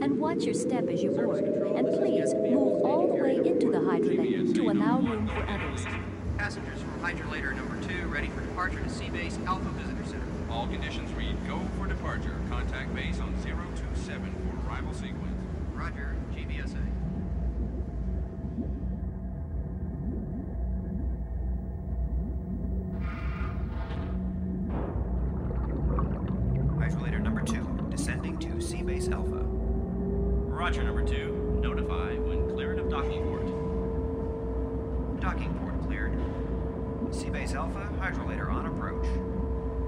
and watch your step as you board. And please move all the way into the hydrolane to allow room for others. Passengers from hydrolator number 2 ready for departure to Seabase Alpha Visitor Center. All conditions read go for departure. Contact base on 027 for arrival sequence. Roger, GBSA. Hydrolator number 2, descending to Seabase Alpha. Roger, number 2. Notify when cleared of docking port. Docking port cleared. Seabase Alpha, hydrolator on approach.